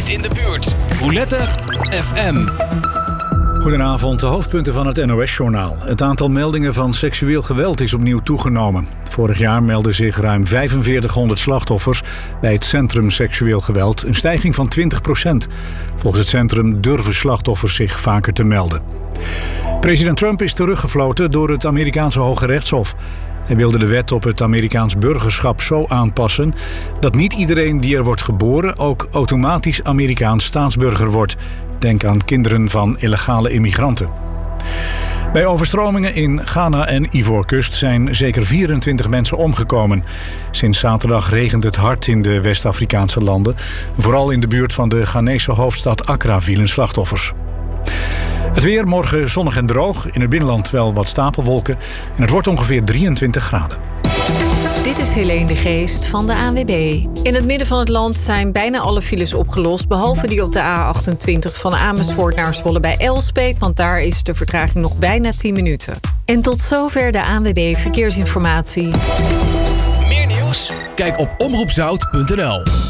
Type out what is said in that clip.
dichtst in de buurt. Roulette FM. Goedenavond, de hoofdpunten van het NOS-journaal. Het aantal meldingen van seksueel geweld is opnieuw toegenomen. Vorig jaar meldden zich ruim 4500 slachtoffers bij het Centrum Seksueel Geweld, een stijging van 20%. Volgens het centrum durven slachtoffers zich vaker te melden. President Trump is teruggefloten door het Amerikaanse Hoge Rechtshof. Hij wilde de wet op het Amerikaans burgerschap zo aanpassen dat niet iedereen die er wordt geboren ook automatisch Amerikaans staatsburger wordt. Denk aan kinderen van illegale immigranten. Bij overstromingen in Ghana en Ivoorkust zijn zeker 24 mensen omgekomen. Sinds zaterdag regent het hard in de West-Afrikaanse landen. Vooral in de buurt van de Ghanese hoofdstad Accra vielen slachtoffers. Het weer, morgen zonnig en droog. In het binnenland wel wat stapelwolken. En het wordt ongeveer 23 graden. Dit is Helene de Geest van de ANWB. In het midden van het land zijn bijna alle files opgelost, behalve die op de A28 van Amersfoort naar Zwolle bij Elspeet, want daar is de vertraging nog bijna 10 minuten. En tot zover de ANWB Verkeersinformatie. Meer nieuws? Kijk op omroepzout.nl.